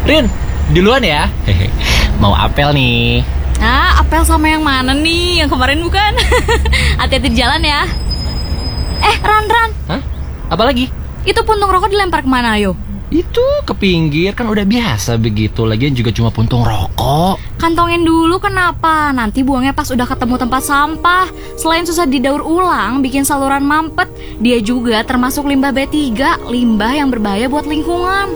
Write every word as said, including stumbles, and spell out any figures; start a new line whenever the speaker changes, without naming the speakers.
Rin, duluan ya. Hehe. Mau apel nih.
Nah, apel sama yang mana nih? Yang kemarin bukan? Hati-hati di jalan ya. Eh, Ran, Ran.
Hah? Apa lagi?
Itu puntung rokok dilempar kemana, ayo?
Itu ke pinggir, kan udah biasa begitu. Lagian juga cuma puntung rokok.
Kantongin dulu, kenapa? Nanti buangnya pas udah ketemu tempat sampah. Selain susah didaur ulang, bikin saluran mampet, dia juga termasuk limbah B tiga, limbah yang berbahaya buat lingkungan.